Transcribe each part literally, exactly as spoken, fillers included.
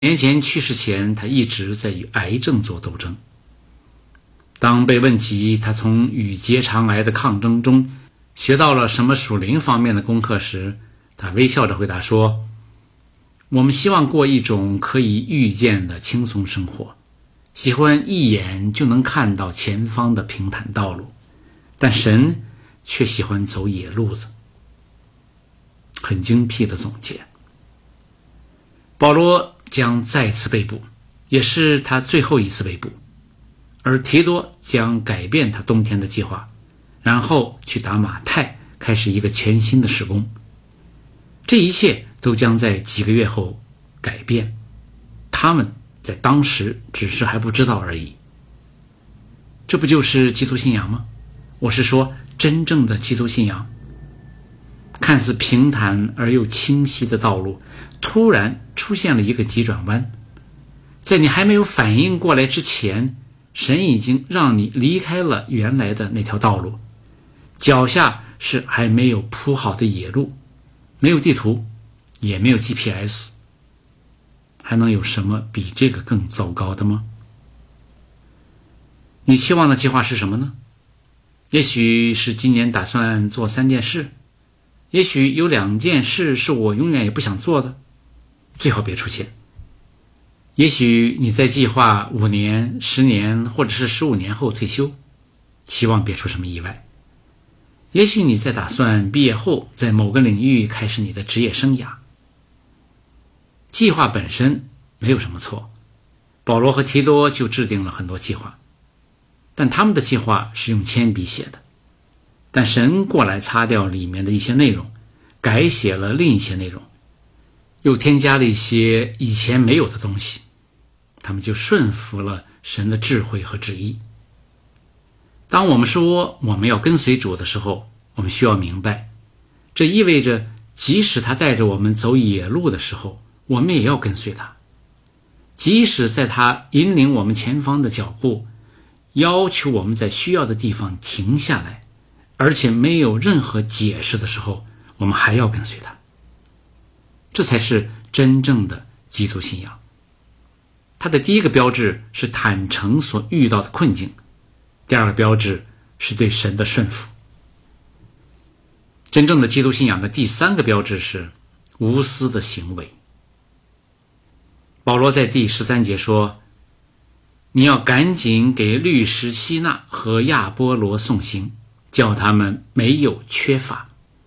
年前去世前，他一直在与癌症做斗争。当被问及他从与结肠癌的抗争中学到了什么属灵方面的功课时，他微笑着回答说：我们希望过一种可以预见的轻松生活，喜欢一眼就能看到前方的平坦道路，但神却喜欢走野路子。很精辟的总结。保罗将再次被捕，也是他最后一次被捕，而提多将改变他冬天的计划，然后去打马太，开始一个全新的事工。这一切都将在几个月后改变，他们在当时只是还不知道而已。这不就是基督信仰吗？我是说真正的基督信仰。看似平坦而又清晰的道路突然出现了一个急转弯，在你还没有反应过来之前，神已经让你离开了原来的那条道路，脚下是还没有铺好的野路，没有地图，也没有 G P S， 还能有什么比这个更糟糕的吗？你期望的计划是什么呢？也许是今年打算做三件事，也许有两件事是我永远也不想做的，最好别出现。也许你在计划五年、十年或者是十五年后退休，希望别出什么意外。也许你在打算毕业后在某个领域开始你的职业生涯。计划本身没有什么错，保罗和提多就制定了很多计划，但他们的计划是用铅笔写的，但神过来擦掉里面的一些内容，改写了另一些内容，又添加了一些以前没有的东西，他们就顺服了神的智慧和旨意。当我们说我们要跟随主的时候，我们需要明白，这意味着即使他带着我们走野路的时候，我们也要跟随他。即使在他引领我们前方的脚步，要求我们在需要的地方停下来，而且没有任何解释的时候，我们还要跟随他。这才是真正的基督信仰。它的第一个标志是坦诚所遇到的困境，第二个标志是对神的顺服。真正的基督信仰的第三个标志是无私的行为。保罗在第十三节说，你要赶紧给律师希纳和亚波罗送行，叫他们没有缺乏。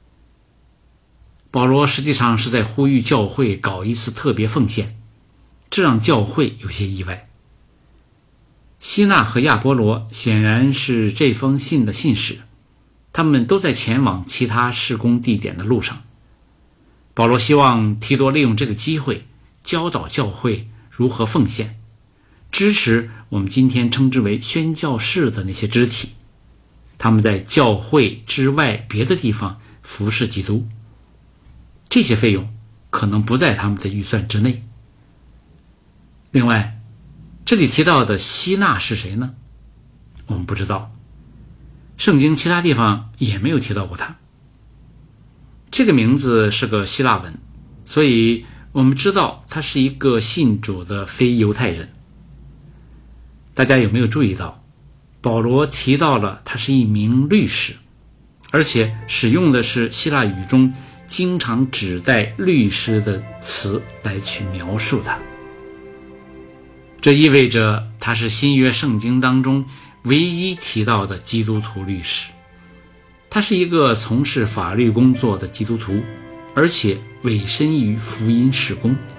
保罗实际上是在呼吁教会搞一次特别奉献，这让教会有些意外。希纳和亚波罗显然是这封信的信使，他们都在前往其他事工地点的路上。保罗希望提多利用这个机会教导教会如何奉献，支持我们今天称之为宣教士的那些肢体，他们在教会之外别的地方服侍基督。这些费用可能不在他们的预算之内。另外，这里提到的希纳是谁呢？我们不知道，圣经其他地方也没有提到过他。这个名字是个希腊文，所以我们知道他是一个信主的非犹太人。大家有没有注意到，保罗提到了他是一名律师，而且使用的是希腊语中经常指代律师的词来去描述他。这意味着他是新约圣经当中唯一提到的基督徒律师。他是一个从事法律工作的基督徒，而且委身于福音事工。